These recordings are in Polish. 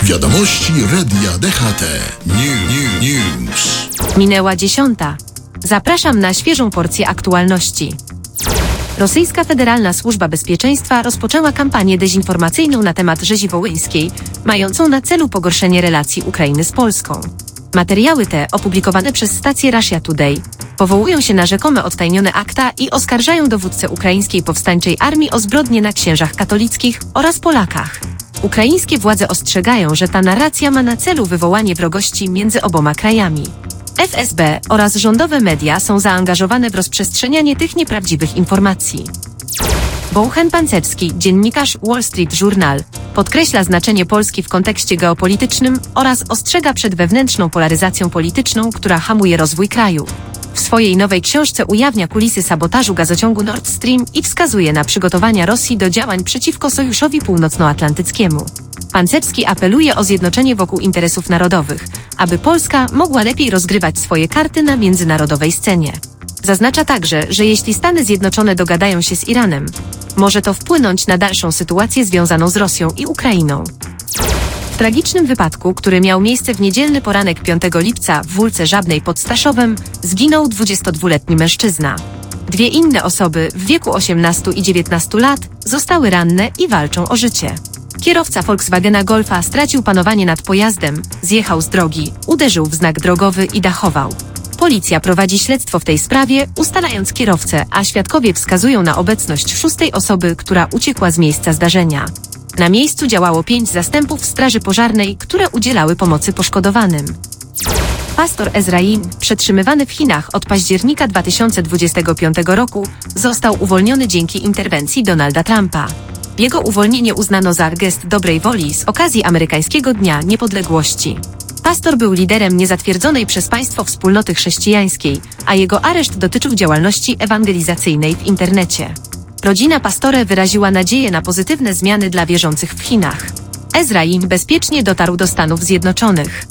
Wiadomości Radia DHT. News. Minęła 10. Zapraszam na świeżą porcję aktualności. Rosyjska Federalna Służba Bezpieczeństwa rozpoczęła kampanię dezinformacyjną na temat rzezi wołyńskiej, mającą na celu pogorszenie relacji Ukrainy z Polską. Materiały te, opublikowane przez stację Russia Today, powołują się na rzekome odtajnione akta i oskarżają dowódcę ukraińskiej powstańczej armii o zbrodnie na księżach katolickich oraz Polakach. Ukraińskie władze ostrzegają, że ta narracja ma na celu wywołanie wrogości między oboma krajami. FSB oraz rządowe media są zaangażowane w rozprzestrzenianie tych nieprawdziwych informacji. Bogdan Pancewski, dziennikarz Wall Street Journal, podkreśla znaczenie Polski w kontekście geopolitycznym oraz ostrzega przed wewnętrzną polaryzacją polityczną, która hamuje rozwój kraju. W swojej nowej książce ujawnia kulisy sabotażu gazociągu Nord Stream i wskazuje na przygotowania Rosji do działań przeciwko Sojuszowi Północnoatlantyckiemu. Pancewski apeluje o zjednoczenie wokół interesów narodowych, aby Polska mogła lepiej rozgrywać swoje karty na międzynarodowej scenie. Zaznacza także, że jeśli Stany Zjednoczone dogadają się z Iranem, może to wpłynąć na dalszą sytuację związaną z Rosją i Ukrainą. W tragicznym wypadku, który miał miejsce w niedzielny poranek 5 lipca w Wólce Żabnej pod Staszowem, zginął 22-letni mężczyzna. Dwie inne osoby w wieku 18 i 19 lat zostały ranne i walczą o życie. Kierowca Volkswagena Golfa stracił panowanie nad pojazdem, zjechał z drogi, uderzył w znak drogowy i dachował. Policja prowadzi śledztwo w tej sprawie, ustalając kierowcę, a świadkowie wskazują na obecność 6. osoby, która uciekła z miejsca zdarzenia. Na miejscu działało 5 zastępów straży pożarnej, które udzielały pomocy poszkodowanym. Pastor Ezra Yim, przetrzymywany w Chinach od października 2025 roku, został uwolniony dzięki interwencji Donalda Trumpa. Jego uwolnienie uznano za gest dobrej woli z okazji amerykańskiego Dnia Niepodległości. Pastor był liderem niezatwierdzonej przez państwo wspólnoty chrześcijańskiej, a jego areszt dotyczył działalności ewangelizacyjnej w internecie. Rodzina pastora wyraziła nadzieję na pozytywne zmiany dla wierzących w Chinach. Ezra Yim bezpiecznie dotarł do Stanów Zjednoczonych.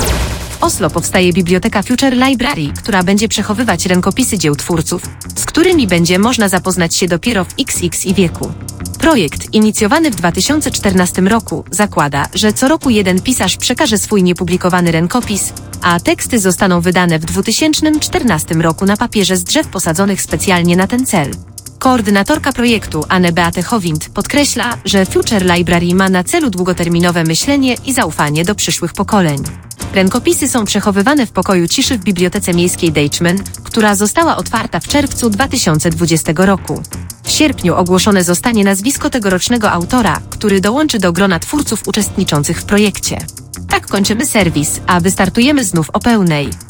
W Oslo powstaje biblioteka Future Library, która będzie przechowywać rękopisy dzieł twórców, z którymi będzie można zapoznać się dopiero w XX wieku. Projekt, inicjowany w 2014 roku, zakłada, że co roku jeden pisarz przekaże swój niepublikowany rękopis, a teksty zostaną wydane w 2014 roku na papierze z drzew posadzonych specjalnie na ten cel. Koordynatorka projektu Anne-Beate Howind podkreśla, że Future Library ma na celu długoterminowe myślenie i zaufanie do przyszłych pokoleń. Rękopisy są przechowywane w pokoju ciszy w Bibliotece Miejskiej Deichmann, która została otwarta w czerwcu 2020 roku. W sierpniu ogłoszone zostanie nazwisko tegorocznego autora, który dołączy do grona twórców uczestniczących w projekcie. Tak kończymy serwis, a wystartujemy znów o pełnej.